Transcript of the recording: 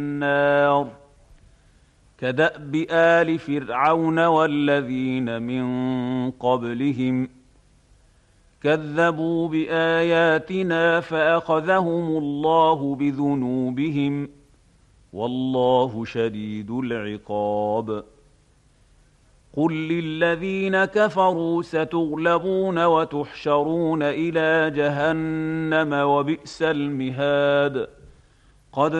النار كدأب آل فرعون والذين من قبلهم كذبوا بآياتنا فأخذهم الله بذنوبهم والله شديد العقاب قل للذين كفروا ستغلبون وتحشرون إلى جهنم وبئس المهاد قد